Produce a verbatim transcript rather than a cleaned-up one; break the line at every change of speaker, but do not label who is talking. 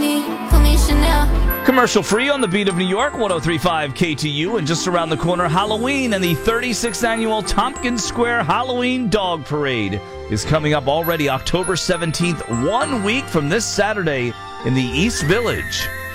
me, call me Chanel.
Commercial free on the beat of New York, one oh three point five K T U, and just around the corner, Halloween and the thirty-sixth annual Tompkins Square Halloween Dog Parade is coming up already October seventeenth, one week from this Saturday in the East Village.